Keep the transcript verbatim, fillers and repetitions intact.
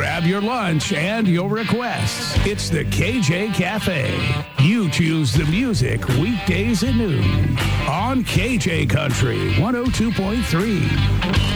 Grab your lunch and your requests. It's the K J Cafe. You choose the music weekdays at noon on K J Country one oh two point three.